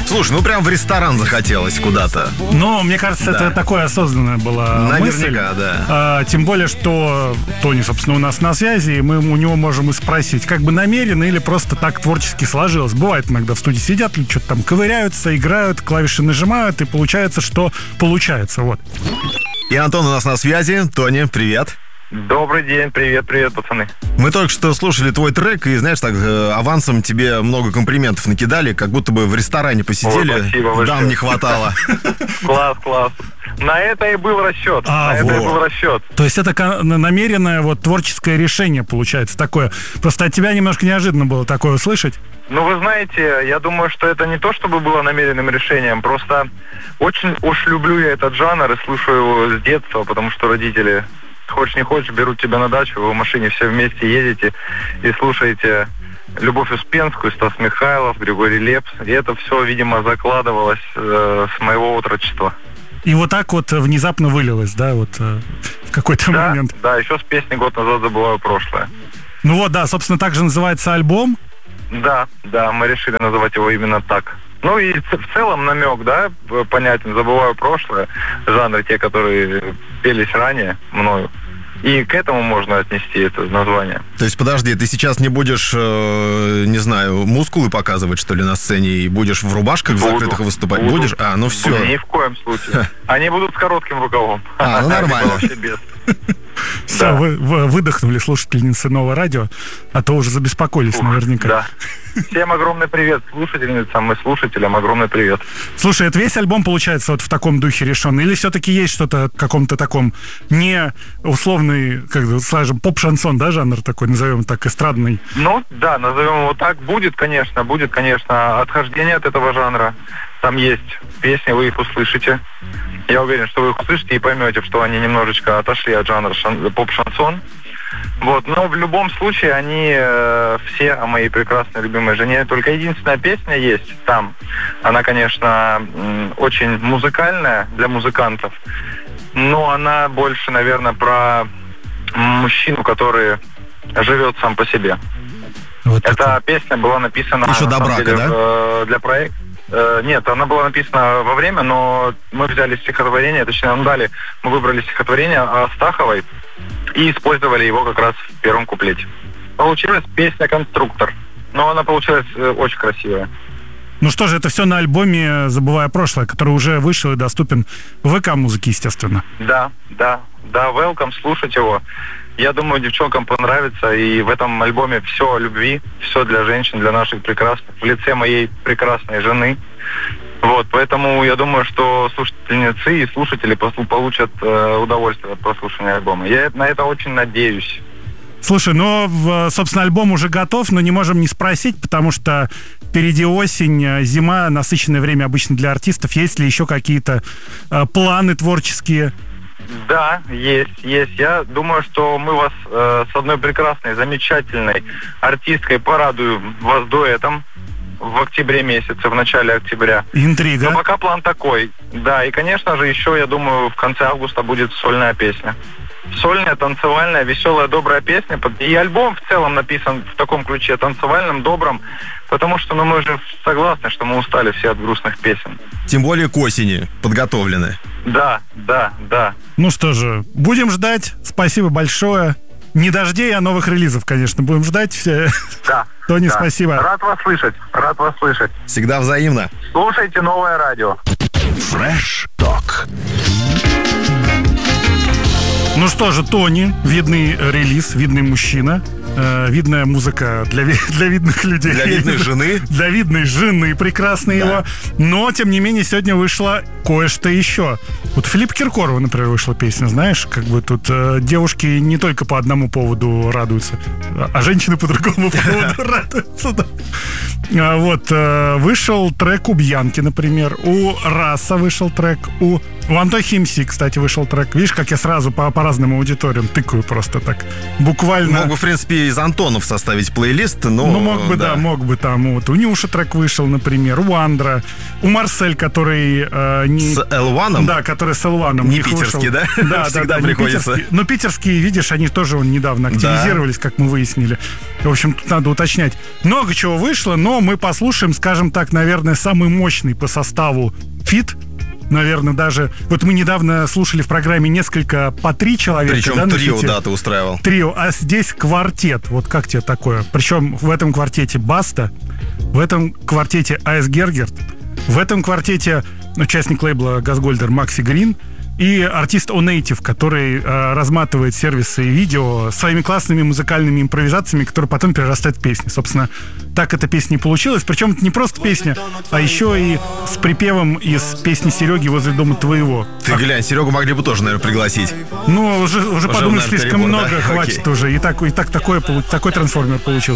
Слушай, ну прям в ресторан захотелось куда-то. Но мне кажется, Да. это такое осознанная была мысль. Наверняка, да. Тем более, что Тони, собственно, у нас на связи, и мы у него можем и спросить, как бы намеренно или просто так творчески сложилось. Бывает иногда в студии сидят, что-то там ковыряются, играют, клавиши нажимают, и получается, что получается. Вот. И Антон у нас на связи. Тони, привет. Добрый день, привет, пацаны. Мы только что слушали твой трек, и, знаешь, так авансом тебе много комплиментов накидали, как будто бы в ресторане посидели. Ой, спасибо большое. Дам не хватало. Класс. На это и был расчет. То есть это намеренное вот творческое решение получается такое. Просто от тебя немножко неожиданно было такое услышать. Ну, вы знаете, я думаю, что это не то, чтобы было намеренным решением, просто очень уж люблю я этот жанр и слушаю его с детства, потому что родители, хочешь не хочешь, берут тебя на дачу, вы в машине все вместе едете и слушаете Любовь Успенскую, Стас Михайлов, Григорий Лепс, и это все, видимо, закладывалось с моего отрочества. И вот так вот внезапно вылилось, да, вот в какой-то момент. Да, еще с песней «Год назад забываю прошлое». Ну вот, да, собственно, так же называется альбом. Да, мы решили называть его именно так. Ну и в целом намек, да, понятен, забываю прошлое, жанры те, которые пелись ранее мною. И к этому можно отнести это название. То есть, подожди, ты сейчас не будешь, не знаю, мускулы показывать, что ли, на сцене, и будешь в рубашках закрытых выступать? Будешь? Ну все. Ни в коем случае. Они будут с коротким рукавом. Ну нормально. Вообще без. Все, вы выдохнули, слушательницы Нового радио, а то уже забеспокоились наверняка. Да. Всем огромный привет слушательницам и слушателям, огромный привет. Слушай, это весь альбом получается вот в таком духе решен? Или все-таки есть что-то в каком-то таком не условный, как скажем, поп-шансон, да, жанр такой, назовем так, эстрадный? Ну, да, назовем его так. Будет, конечно, отхождение от этого жанра. Там есть песни, вы их услышите. Я уверен, что вы их услышите и поймете, что они немножечко отошли от жанра поп-шансон. Вот, но в любом случае они все о моей прекрасной любимой жене. Только единственная песня есть там. Она, конечно, очень музыкальная для музыкантов, но она больше, наверное, про мужчину, который живет сам по себе. Вот эта песня была написана еще до брака, да? Для проекта. Нет, она была написана во время, но мы взяли стихотворение, точнее, мы выбрали стихотворение Астаховой и использовали его как раз в первом куплете. Получилась песня «Конструктор», но она получилась очень красивая. Ну что же, это все на альбоме «Забывая прошлое», который уже вышел и доступен в ВК-музыке, естественно. Да, welcome, слушать его. Я думаю, девчонкам понравится, и в этом альбоме все о любви, все для женщин, для наших прекрасных, в лице моей прекрасной жены. Вот, поэтому я думаю, что слушательницы и слушатели получат удовольствие от прослушивания альбома. Я на это очень надеюсь. Слушай, собственно, альбом уже готов, но не можем не спросить, потому что впереди осень, зима, насыщенное время обычно для артистов. Есть ли еще какие-то планы творческие? Да, есть. Я думаю, что мы вас с одной прекрасной, замечательной артисткой порадуем вас дуэтом в октябре месяце, в начале октября. Интрига. Но пока план такой. Да, и, конечно же, еще, я думаю, в конце августа будет сольная песня. Сольная, танцевальная, веселая, добрая песня. И альбом в целом написан в таком ключе, танцевальном, добром, потому что мы же согласны, что мы устали все от грустных песен. Тем более к осени подготовлены. Да. Ну что же, будем ждать. Спасибо большое. Не дождей, а новых релизов, конечно, будем ждать все. Да. Тони, спасибо. Рад вас слышать. Всегда взаимно. Слушайте Новое радио. Fresh Talk. Ну что же, Тони, видный релиз, видный мужчина, видная музыка для видных людей. Для видной жены. Для видной жены прекрасной его. Но, тем не менее, сегодня вышло кое-что еще. Вот Филиппа Киркорова, например, вышла песня, знаешь, как бы тут девушки не только по одному поводу радуются, а женщины по другому поводу радуются. Вот, вышел трек у Бьянки, например, у Раса вышел трек, у Антохи МС, кстати, вышел трек. Видишь, как я сразу по разным аудиториям тыкаю просто так, буквально. Мог бы, в принципе, из Антонов составить плейлист, но... Ну, мог бы там. Вот. У Нюши трек вышел, например, у Андра, у Марсель, который не... С L1? Да, который с L1. Не питерский, да? Да, Всегда не приходится. питерский. Но питерские, видишь, они тоже недавно активизировались, как мы выяснили. В общем, тут надо уточнять. Много чего вышло, но мы послушаем, скажем так, наверное, самый мощный по составу фит. Наверное, даже... Вот мы недавно слушали в программе несколько по 3 человека. Причем да, трио, да, ты устраивал. Трио, а здесь квартет. Вот как тебе такое? Причем в этом квартете Баста, в этом квартете А.С. Гергерт, в этом квартете участник лейбла Газгольдер Макси Грин и артист Onative, который разматывает сервисы и видео своими классными музыкальными импровизациями, которые потом перерастают в песни. Собственно, так эта песня и получилась. Причем это не просто песня, а еще и с припевом из песни Сереги «Возле дома твоего». Ты глянь, Серегу могли бы тоже, наверное, пригласить. Ну, уже подумали, наверное, слишком перебор, много, да? хватит Окей. уже. И такой трансформер получился.